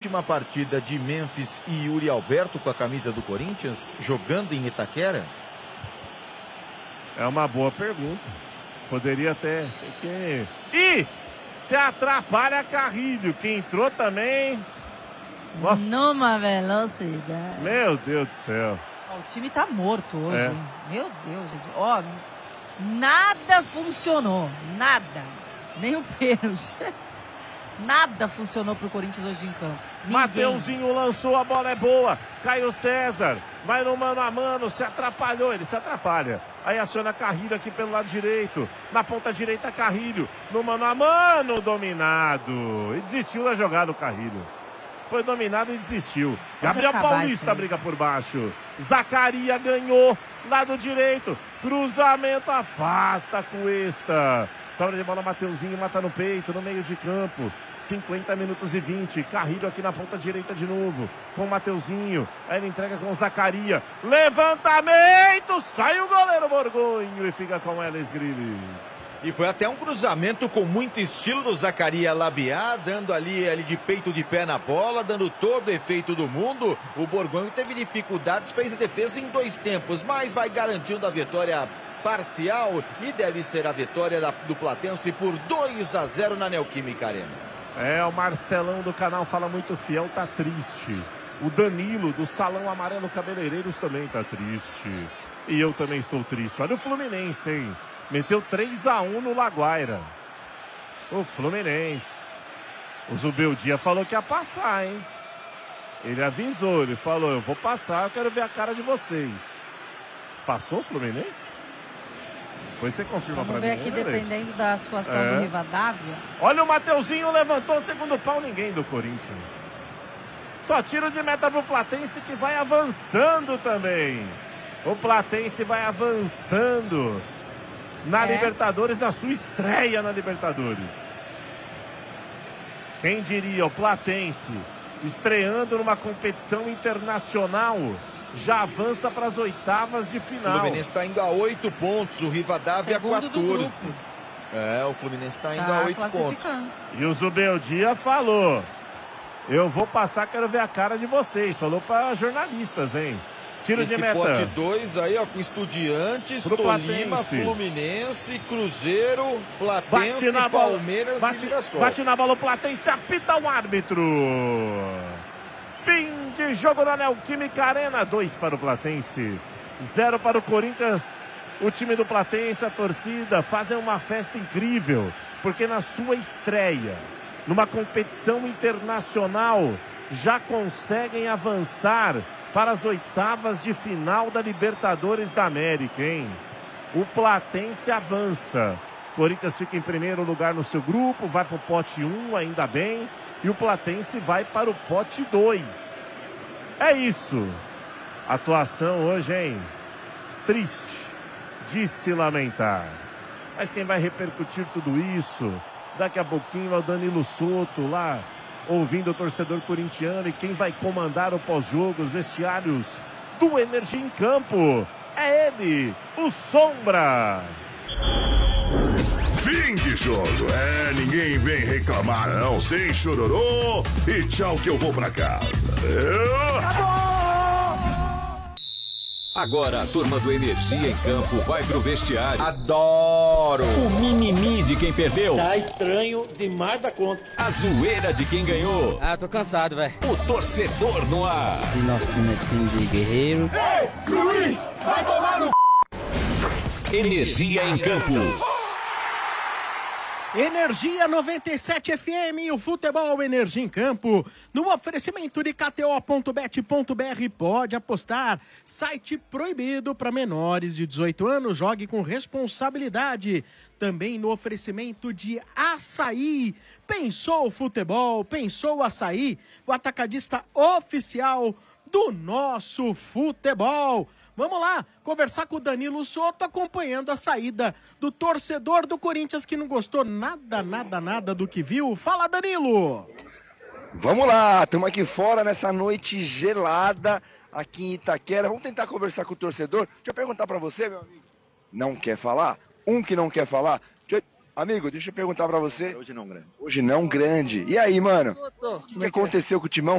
última partida de Memphis e Yuri Alberto com a camisa do Corinthians, jogando em Itaquera? É uma boa pergunta. Poderia até ser que... Ih! Se atrapalha Carrilho, que entrou também. Nossa. Numa velocidade. Meu Deus do céu. O time tá morto hoje, hein? Meu Deus, gente. Ó, nada funcionou. Nada. Nem o pênalti. Nada funcionou pro Corinthians hoje em campo. Mateuzinho lançou, a bola é boa. Caio César vai no mano a mano, se atrapalhou, ele se atrapalha. Aí aciona Carrilho aqui pelo lado direito. Na ponta direita, Carrilho. No mano a mano, dominado. E desistiu da jogada o Carrilho. Foi dominado e desistiu. Gabriel Paulista briga por baixo. Zacaria ganhou. Lado direito. Cruzamento, afasta a Cuesta. Sobra de bola, Mateuzinho mata no peito, no meio de campo. 50 minutos e 20. Carrilho aqui na ponta direita de novo. Com o Mateuzinho. Aí ele entrega com o Zacaria. Levantamento! Sai o goleiro Borgonho e fica com Elis Griles. E foi até um cruzamento com muito estilo do Zacaria Labiá, dando ali de peito de pé na bola, dando todo o efeito do mundo. O Borgonho teve dificuldades, fez a defesa em 2 tempos, mas vai garantindo a vitória parcial e deve ser a vitória do Platense por 2-0 na Neoquímica Arena. O Marcelão do canal Fala Muito Fiel tá triste. O Danilo do Salão Amarelo Cabeleireiros também tá triste. E eu também estou triste. Olha o Fluminense, hein? Meteu 3-1 no Laguaira. O Fluminense. O Zubeldia falou que ia passar, hein? Ele avisou, ele falou, eu vou passar, eu quero ver a cara de vocês. Passou o Fluminense? Depois você confirma pra mim. Vamos ver aqui, dependendo da situação do Rivadavia. Olha o Mateuzinho, levantou, segundo pau, ninguém do Corinthians. Só tiro de meta pro Platense, que vai avançando também. O Platense vai avançando na Libertadores, na sua estreia na Libertadores. Quem diria, o Platense estreando numa competição internacional, já avança para as oitavas de final. O Fluminense está indo a 8 pontos, o Rivadavia a 14. O Fluminense está indo a 8 pontos. E o Zubeldia falou, eu vou passar, quero ver a cara de vocês. Falou para jornalistas, hein? Tiro de meta. Pote 2 aí, ó, com Estudiantes, Tolima, Fluminense, Cruzeiro, Platense, Palmeiras e Mirassol. Bate na bola o Platense, apita o árbitro. Fim de jogo na Neoquímica Arena. 2 para o Platense, 0 para o Corinthians. O time do Platense, a torcida, fazem uma festa incrível, porque na sua estreia, numa competição internacional, já conseguem avançar para as oitavas de final da Libertadores da América, hein? O Platense avança. Corinthians fica em primeiro lugar no seu grupo, vai para o pote 1, ainda bem. E o Platense vai para o pote 2. É isso. Atuação hoje, hein? Triste de se lamentar. Mas quem vai repercutir tudo isso, daqui a pouquinho é o Danilo Soto lá, ouvindo o torcedor corintiano, e quem vai comandar o pós-jogo, os vestiários do Energia em Campo, é ele, o Sombra. Fim de jogo. Ninguém vem reclamar não, sem chororô, e tchau que eu vou pra casa. Agora a turma do Energia em Campo vai pro vestiário. Adoro! O mimimi de quem perdeu. Tá estranho demais da conta. A zoeira de quem ganhou. Tô cansado, velho. O torcedor no ar. E nosso time de guerreiro. Ei, Luiz, vai tomar no... Energia em Campo. Energia 97 FM, o futebol Energia em Campo, no oferecimento de KTO.bet.br, pode apostar, site proibido para menores de 18 anos, jogue com responsabilidade, também no oferecimento de Açaí, pensou o futebol, pensou o Açaí, o atacadista oficial do nosso futebol. Vamos lá, conversar com o Danilo Soto, acompanhando a saída do torcedor do Corinthians que não gostou nada do que viu. Fala, Danilo! Vamos lá, estamos aqui fora nessa noite gelada aqui em Itaquera. Vamos tentar conversar com o torcedor. Deixa eu perguntar pra você, meu amigo. Não quer falar? Um que não quer falar? Amigo, deixa eu perguntar pra você. Hoje não grande. Hoje não grande. E aí, mano? O que aconteceu com o Timão?